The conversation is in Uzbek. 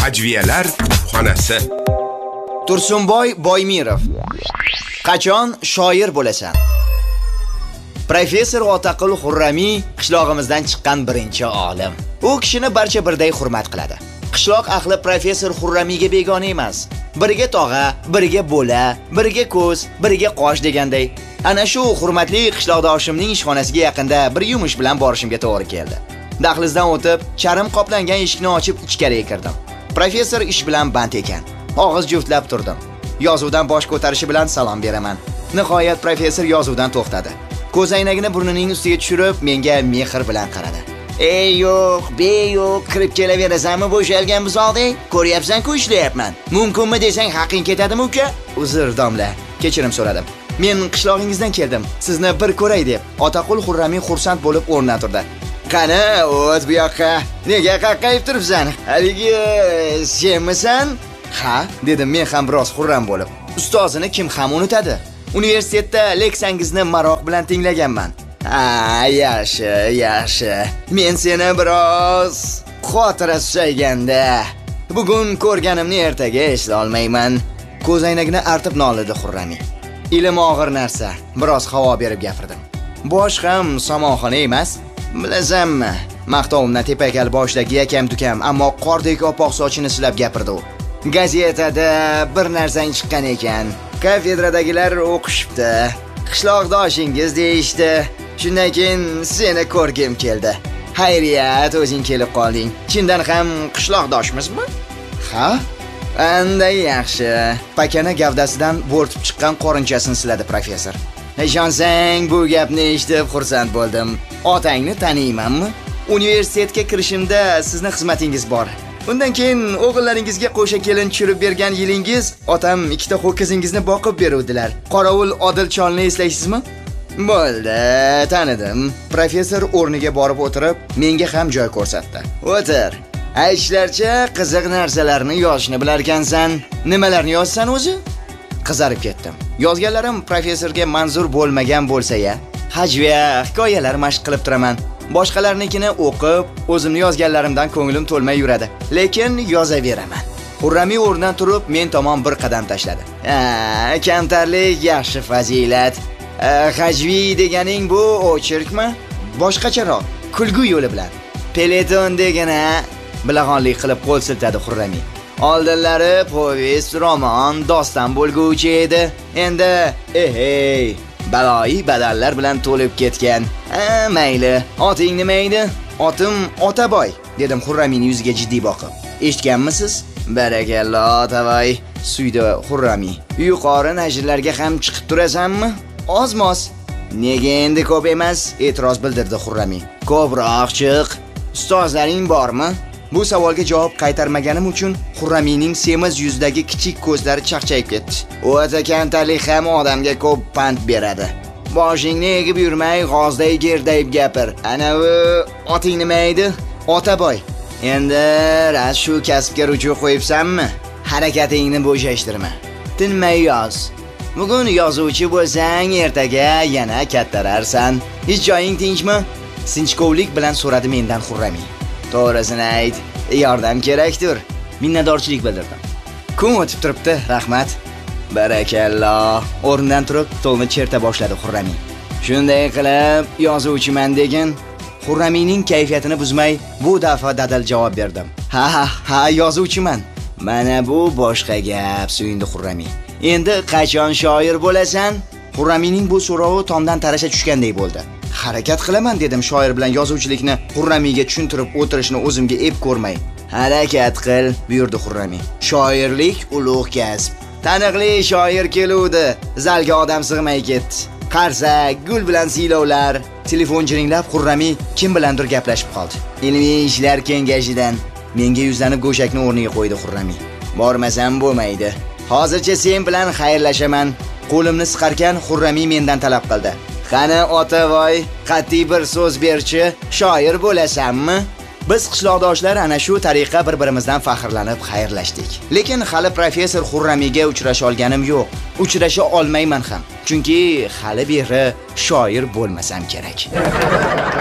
Hajviyalar xonasi. Tursunboy Boymirov. Qachon shoir bo'lasan? Professor Otaqul Xurramiy qishlog'imizdan chiqqan birinchi olim. U kishini barcha birday hurmat qiladi. Qishloq ahli professor Xurramiyga begona emas. Biriga tog'a, biriga bo'la, biriga ko'z, biriga qosh deganday. Ana shu hurmatli qishloqdoshimning ishxonasiga yaqinda bir yumush bilan borishimga to'g'ri keldi. Dahlizdan o'tib, charm qoplangan eshikni ochib ichkariga kirdim. Professor ish bilan band ekan. Og'iz juftlab turdim. Yozuvdan bosh ko'tarishi bilan salom beraman. Nihoyat professor yozuvdan to'xtadi. Ko'zoynagini burnining ustiga tushirib, menga mehr bilan qaradi. "Ey yo'q, yo'q, kirib kelaverasanmi bo'shalgan buzoqdek? Ko'ryapsan-ku ishlayapman. Mumkinmi desang haqing ketadimi uka?" "Uzr, domla, kechirim so'radim. Men qishlog'ingizdan keldim. Sizni bir ko'ray deb." Otaqul Xurramiy xursand bo'lib o'rnidan turdi. "Qani, o't bu yoqqa. Nega qaqqayib turibsan? Haligi senmisan?" "Ha," dedim men ham biroz xurram bo'lib. "Ustozini kim ham unutadi? Universitetda leksiyangizni maroq bilan tinglaganman." "Ha, yaxshi. Men seni biroz xotira susayganda. Bugun ko'rganimni ertaga eslay olmayman." Ko'zoynagini artib nolidi Xurramiy. "Ilm og'ir narsa." Biroz havo berib gapirdim. "Bosh ham somonxona emas. Bilasanmi?" Maqtovimdan tepakal boshdagi yakam-dukam, ammo qordek oppoq sochini silab gapirdi u. "Gazetada bir narsang chiqqan ekan. Kafedradagilar o'qishibdi. Qishloqdoshingiz deyishdi. Shundan keyin seni ko'rgim keldi. Xayriyat, o'zing kelib qolding. Chindan ham qishloqdoshmizmi?" "Ha? Anday yaxshi." Pakana gavdasidan bo'rtib chiqqan qorinchasini siladi professor. "Ishonsang, bu gapni eshitib xursand bo'ldim. Otangni taniymanmi? Universitetga kirishimda sizni xizmatingiz bor. Undan keyin o'g'illaringizga qo'sha kelin tushirib bergan yilingiz, otam ikkita ho'kizingizni boqib beruvdilar. Qorovul Odilcholni eslaysizmi?" "Bo'ldi, tanidim." Professor o'rniga borib o'tirib, menga ham joy ko'rsatdi. "O'tir. Aytishlaricha qiziq narsalarni yozishni bilar ekansan. Nimalarni yozsan o'zi?" Qizarib ketdim. Yozganlarim professorga manzur bo'lmagan bo'lsa-ya, hajviya hikoyalar mashq qilib turaman. Boshqalarnikini o'qib, o'zimni yozganlarimdan ko'nglim to'lmay yuradi. Lekin yozaveraman. Xurramiy o'rnidan turib, men tomon bir qadam tashladi. "Kamtarlik yaxshi fazilat. Hajviy deganing bu o'chirkmi? Boshqacharoq, kulgu yo'li bilan." "Peleton degana," bilag'onlik qilib qo'l siltadi Xurramiy. "Oldinlari povest, roman, doston bo'lguvchi edi. Endi baloyi badallar bilan to'lib ketgan. Mayli. Oting nima edi?" "Otim Otaboy," dedim Xurramiyning yuziga jiddiy boqib. "Eshitganmisiz?" "Barakalloh, Otaboy," suydi Xurramiy. "Yuqori nashrlarga ham chiqib turasanmi?" "Ozmos." "Nega endi ko'p emas?" e'tiroz bildirdi Xurramiy. "Ko'proq chiq. Ustozlaring bormi?" Bu savolga javob qaytarmaganim uchun Xurramiyning semiz yuzidagi kichik ko'zlari chaqchayib ketdi. "O'ta kamtarlik ham odamga ko'p pand beradi. Boshingni egib yurmay, g'ozday gerdayib gapir. Ana u oting nima edi?" "Otaboy." "Endi ras shu kasbga ruju qo'yibsanmi? Harakatingni bo'shashtirma. Tinmay yoz. Bugun yozuvchi bo'lsang, ertaga yana kattararsan. Hech joying tinchmi?" Sinchkovlik bilan so'radi mendan Xurramiy. "To'g'risini ayt, yordam kerakdir." Minnatdorchilik bildirdim. "Kun o'tib turibdi, rahmat." "Barakalloh." O'rnidan turib, stolni cherta boshladi Xurramiy. "Shunday qilib, yozuvchiman degin." Xurramiyning kayfiyatini buzmay, bu daf'a dadil javob berdim. Ha, yozuvchiman." "Mana bu boshqa gap," suyundi Xurramiy. "Endi qachon shoir bo'lasan?" Xurramiyning bu so'rovi tomdan tarasha tushganday bo'ldi. "Harakat qilaman," dedim shoir bilan yozuvchilikni Xurramiyga tushuntirib o'tirishni o'zimga ep ko'rmay. "Harakat qil," buyurdi Xurramiy. "Shoirlik ulug' kasb. Taniqli shoir keluvdi, zalga odam sig'may ketdi. Qarsak, gul bilan siylovlar." Telefon jiringlab Xurramiy kim bilandir gaplashib qoldi. Ilmiy ishlar kengashidan menga yuzlanib go'shakni o'rniga qo'ydi Xurramiy. "Bormasam bo'lmaydi. Hozircha sen bilan xayrlashaman." Qo'limni siqarkan Xurramiy mendan talab qildi. "Qani Otaboy, qat'iy bir so'z berchi, shoir bo'lasanmi?" Biz qishloqdoshlar ana shu tariqa bir-birimizdan faxrlanib xayrlashdik. Lekin hali professor Xurramiyga uchrasha olganim yo'q. Uchrasha olmayman ham. Chunki hali beri shoir bo'lmasam kerak.